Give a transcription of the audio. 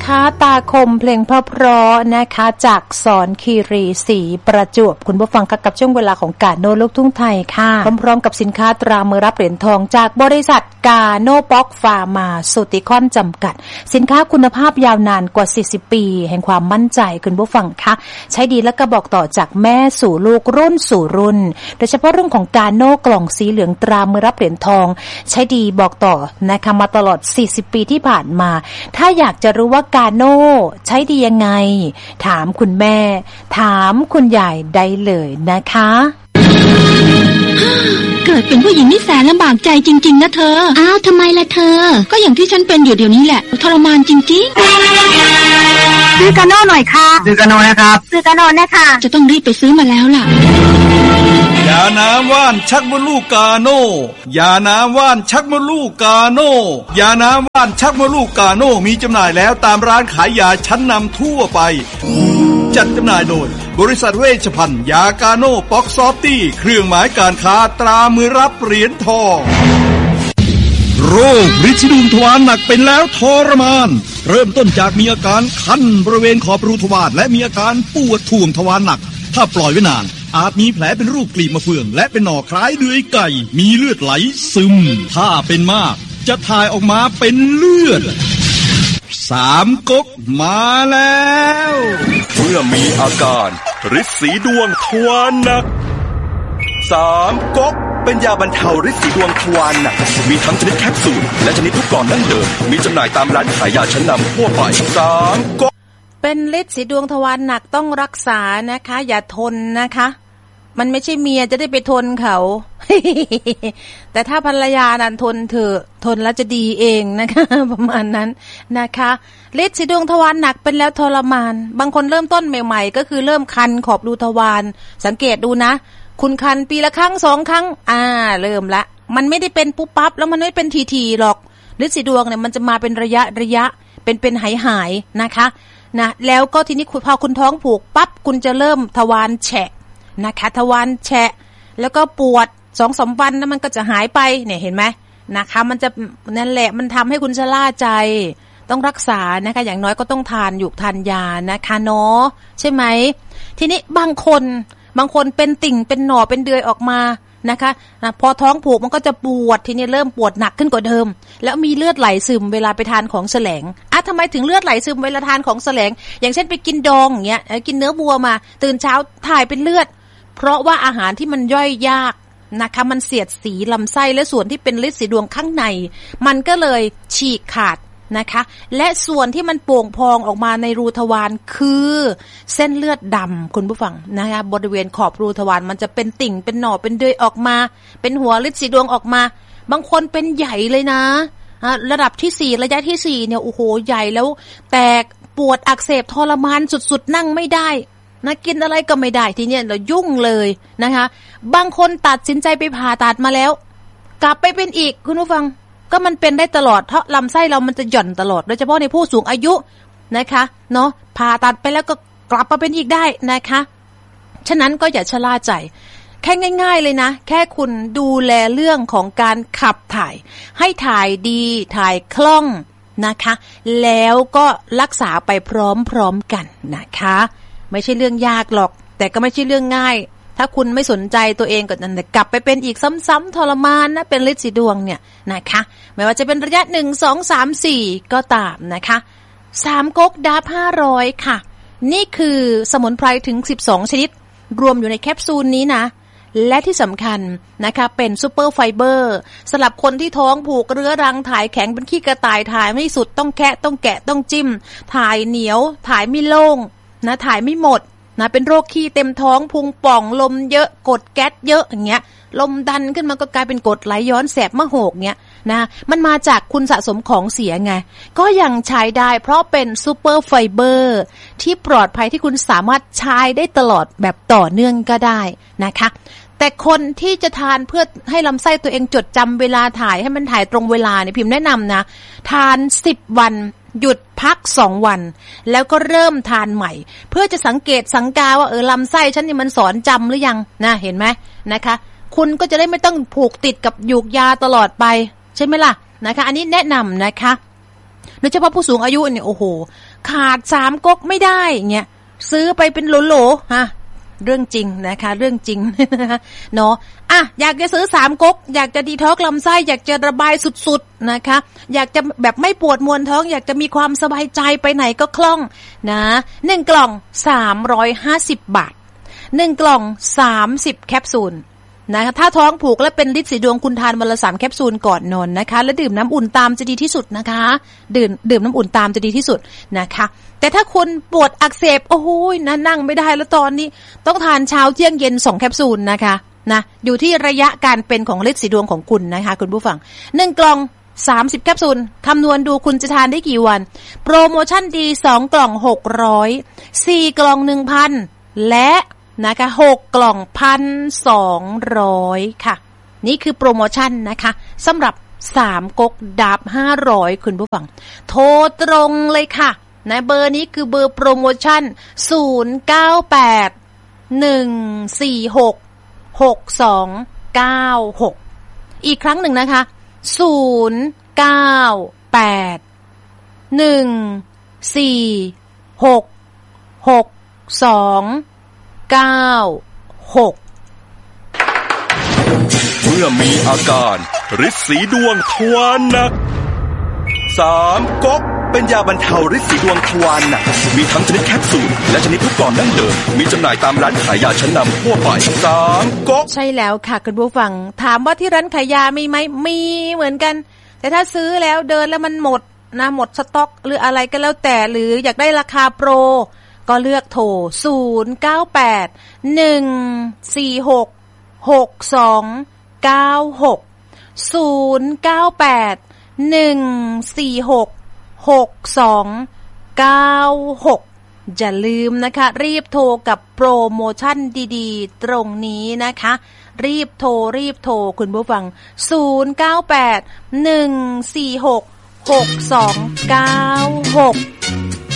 คะตาคมเพลงเพราะๆนะคะจากสอนคีรีศรีประจวบคุณผู้ฟังค่ะกับช่วงเวลาของกาโน่ลูกทุ่งไทยค่ะพร้อมๆกับสินค้าตรามือรับเหรียญทองจากบริษัทกาโน่ป๊อกฟาร์มาสูติคอนจำกัดสินค้าคุณภาพยาวนานกว่า40ปีแห่งความมั่นใจคุณผู้ฟังค่ะใช้ดีและก็บอกต่อจากแม่สู่ลูกรุ่นสู่รุ่นโดยเฉพาะเรื่องของกาโน่กล่องสีเหลืองตรามือรับเหรียญทองใช้ดีบอกต่อนะคะมาตลอด40ปีที่ผ่านมาถ้าอยากจะรู้ว่ากาโน่ใช้ดียังไงถามคุณแม่ถามคุณยายได้เลยนะคะเกิดเป็นผู้หญิงนี่แสนลำบากใจจริงๆนะเธออ้าวทำไมล่ะเธอก็อย่างที่ฉันเป็นอยู่เดี๋ยวนี้แหละทรมานจริงๆซื้อกาโน่หน่อยค่ะซื้อกาโน่นะครับซื้อกาโน่นะคะจะต้องรีบไปซื้อมาแล้วล่ะยาน้ำว่านชักมดลูกกาโน่ยาน้ำว่านชักมดลูกกาโน่ยาน้ำว่านชักมดลูกกาโน่มีจำหน่ายแล้วตามร้านขายยาชั้นนำทั่วไปจัดจำหน่ายโดยบริษัทเวชภัณฑ์ยากาโน่ป๊อกซอฟตี้เครื่องหมายการค้าตรามือรับเหรียญทองโรคฤทธิ์ดวงทวารหนักเป็นแล้วทรมานเริ่มต้นจากมีอาการคันบริเวณขอบรูทวารและมีอาการปวดท่วมทวารหนักถ้าปล่อยไว้นานอาจมีแผลเป็นรูปกลีบมะเฟืองและเป็นหน่อคล้ายเดือยไก่มีเลือดไหลซึมถ้าเป็นมากจะถ่ายออกมาเป็นเลือด3 ก๊กมาแล้วเมื่อมีอาการฤทธิ์สีดวงทวารหนัก3 ก๊กเป็นยาบรรเทาฤทธิ์สีดวงทวารหนักมีทั้งชนิดแคปซูลและชนิดลูกกลอนดั้งเดิมมีจำหน่ายตามร้านขายยาชั้นนำทั่วไป3 ก๊กเป็นฤทธิ์สีดวงทวารหนักต้องรักษานะคะอย่าทนนะคะมันไม่ใช่เมียจะได้ไปทนเขา แต่ถ้าภรรยานั้นทนเถอะทนแล้วจะดีเองนะคะประมาณนั้นนะคะฤทธิ์สีดวงทวารหนักเป็นแล้วทรมานบางคนเริ่มต้นใหม่ๆก็คือเริ่มคันขอบรูทวารสังเกตดูนะคุณคันปีละครั้ง2 ครั้งเริ่มละมันไม่ได้เป็นปุ๊บปั๊บแล้วมันไม่เป็นทีๆหรอกฤทธิ์สีดวงเนี่ยมันจะมาเป็นระยะเป็นหายนะคะนะแล้วก็ทีนี้พอคุณท้องผูกปั๊บคุณจะเริ่มทวารแฉะนะคะทวารแฉะแล้วก็ปวด 2-3 วันแล้วมันก็จะหายไปเนี่ยเห็นไหมนะคะมันจะนั่นแหละมันทำให้คุณชะล่าใจต้องรักษานะคะอย่างน้อยก็ต้องทานยานะคะเนาะใช่ไหมทีนี้บางคนเป็นติ่งเป็นหน่อเป็นเดือยออกมานะคะพอท้องผูกมันก็จะปวดทีนี้เริ่มปวดหนักขึ้นกว่าเดิมแล้วมีเลือดไหลซึมเวลาไปทานของแสลงทำไมถึงเลือดไหลซึมเวลาทานของแสลงอย่างเช่นไปกินดองอย่างเงี้ยกินเนื้อวัวมาตื่นเช้าถ่ายเป็นเลือดเพราะว่าอาหารที่มันย่อยยากนะคะมันเสียดสีลำไส้และส่วนที่เป็นฤทธิ์สีดวงข้างในมันก็เลยฉีกขาดนะคะและส่วนที่มันโป่งพองออกมาในรูทวารคือเส้นเลือดดำคุณผู้ฟังนะคะบริเวณขอบรูทวารมันจะเป็นติ่งเป็นหน่อเป็นเดือยออกมาเป็นหัวฤทธิ์สีดวงออกมาบางคนเป็นใหญ่เลยนะระดับที่4ระยะที่4เนี่ยโอ้โหใหญ่แล้วแตกปวดอักเสบทรมานสุดๆนั่งไม่ได้นะกินอะไรก็ไม่ได้ทีเนี้ยเรายุ่งเลยนะคะบางคนตัดสินใจไปผ่าตัดมาแล้วกลับไปเป็นอีกคุณผู้ฟังก็มันเป็นได้ตลอดเพราะลำไส้เรามันจะหย่อนตลอดโดยเฉพาะในผู้สูงอายุนะคะเนาะผ่าตัดไปแล้วก็กลับมาเป็นอีกได้นะคะฉะนั้นก็อย่าชะล่าใจแค่ง่ายๆเลยนะแค่คุณดูแลเรื่องของการขับถ่ายให้ถ่ายดีถ่ายคล่องนะคะแล้วก็รักษาไปพร้อมๆกันนะคะไม่ใช่เรื่องยากหรอกแต่ก็ไม่ใช่เรื่องง่ายถ้าคุณไม่สนใจตัวเองก็นั่นแหละกลับไปเป็นอีกซ้ำๆทรมานนะเป็นฤทธิ์สีดวงเนี่ยนะคะไม่ว่าจะเป็นระยะ1 2 3 4ก็ตามนะคะ3 ก๊กดาบ500ค่ะนี่คือสมุนไพรถึง12ชนิดรวมอยู่ในแคปซูลนี้นะและที่สำคัญนะคะเป็นซูเปอร์ไฟเบอร์สำหรับคนที่ท้องผูกเรื้อรังถ่ายแข็งเป็นขี้กระต่ายถ่ายไม่สุดต้องแคะต้องแกะต้องจิ้มถ่ายเหนียวถ่ายไม่โล่งนะถ่ายไม่หมดนะเป็นโรคขี้เต็มท้องพุงป่องลมเยอะกดแก๊สเยอะอย่างเงี้ยลมดันขึ้นมาก็กลายเป็นกรดไหลย้อนแสบมะโหกเงี้ยนะมันมาจากคุณสะสมของเสียไงก็ยังใช้ได้เพราะเป็นซูเปอร์ไฟเบอร์ที่ปลอดภัยที่คุณสามารถใช้ได้ตลอดแบบต่อเนื่องก็ได้นะคะแต่คนที่จะทานเพื่อให้ลำไส้ตัวเองจดจำเวลาถ่ายให้มันถ่ายตรงเวลาเนี่ยพิมพ์แนะนำนะทาน10 วันหยุดพัก2 วันแล้วก็เริ่มทานใหม่เพื่อจะสังเกตสังกาว่าลำไส้ฉันนี่มันสอนจำหรือยังนะเห็นไหมนะคะคุณก็จะได้ไม่ต้องผูกติดกับหยูกยาตลอดไปใช่ไหมล่ะนะคะอันนี้แนะนำนะคะโดยเฉพาะผู้สูงอายุเนี่ยโอ้โหขาด3ก๊กไม่ได้เงี้ยซื้อไปเป็นโหลๆฮะเรื่องจริงนะคะเรื่องจริง เนาะอยากจะซื้อ3ก๊กอยากจะดีท็อกลำไส้อยากจะระบายสุดๆนะคะอยากจะแบบไม่ปวดมวนท้องอยากจะมีความสบายใจไปไหนก็คล่องนะ1กล่อง350 บาท1กล่อง30แคปซูลนะคะถ้าท้องผูกและเป็นฤทธิ์สีดวงคุณทานวันละ3แคปซูลก่อนนอนนะคะและดื่มน้ำอุ่นตามจะดีที่สุดนะคะดื่มน้ำอุ่นตามจะดีที่สุดนะคะแต่ถ้าคุณปวดอักเสบโอ้โหนั่งไม่ได้แล้วตอนนี้ต้องทานเช้าเที่ยงเย็น2แคปซูลนะคะนะอยู่ที่ระยะการเป็นของฤทธิ์สีดวงของคุณนะคะคุณผู้ฟัง1กล่อง30แคปซูลคำนวณดูคุณจะทานได้กี่วันโปรโมชั่นดี2กล่อง600 4กล่อง 1,000 และนะคะ6กล่อง 1,200 ค่ะนี่คือโปรโมชั่นนะคะสำหรับ3ก๊กดาบ500คุณผู้ฟังโทรตรงเลยค่ะนะเบอร์นี้คือเบอร์โปรโมชั่น098-146-6296อีกครั้งหนึ่งนะคะ098-146-6296 เมื่อมีอาการฤทธิ์สีดวงทวารหนัก3ก๊กเป็นยาบรรเทาฤทธิ์สีดวงทวารหนักมีทั้งชนิดแคปซูลและชนิดลูกกลอนดั้งเดิมมีจำหน่ายตามร้านขายยาชั้นนำทั่วไป3ก๊กใช่แล้วค่ะคุณผู้ฟังถามว่าที่ร้านขายยามีไหมมีเหมือนกันแต่ถ้าซื้อแล้วเดินแล้วมันหมดนะหมดสต็อกหรืออะไรก็แล้วแต่หรืออยากได้ราคาโปรก็เลือกโทร098-146-6296อย่าลืมนะคะรีบโทรกับโปรโมชั่นดีๆตรงนี้นะคะรีบโทรคุณผู้ฟัง098-146-6296